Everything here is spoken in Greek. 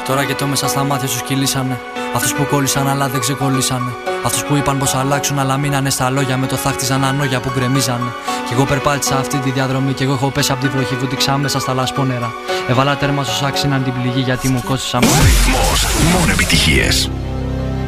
Τώρα και το μέσα στα μάτια σου κυλήσανε. Αυτούς που κόλλησαν αλλά δεν ξεκολλήσανε. Αυτούς που είπαν πως αλλάξουν αλλά μείνανε στα λόγια. Με το θα χτίζαν ανόγια που γκρεμίζανε. Κι εγώ περπάτησα αυτή τη διαδρομή. Κι εγώ έχω πέσει από την βροχή βούτυξα μέσα στα λασπόνερα. Έβαλα τέρμα στους άξιναν την πληγή γιατί μου κόστησαν. Ρυθμός, μόνο επιτυχίες.